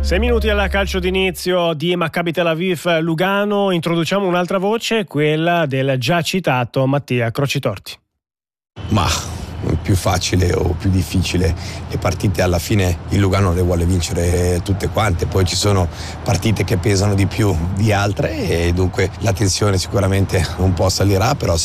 6 minuti alla calcio d'inizio di Maccabi Tel Aviv Lugano. Introduciamo un'altra voce, quella del già citato Mattia Crocitorti. Ma più facile o più difficile, le partite alla fine il Lugano le vuole vincere tutte quante, poi ci sono partite che pesano di più di altre e dunque la tensione sicuramente un po' salirà, però